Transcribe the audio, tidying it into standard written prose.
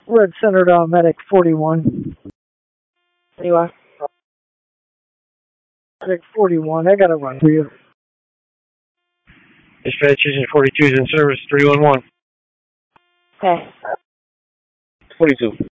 Red Center Medic 41. There you are. Medic 41, I gotta run for you. Dispatch Agent 42 is in service, 311. Okay. 42.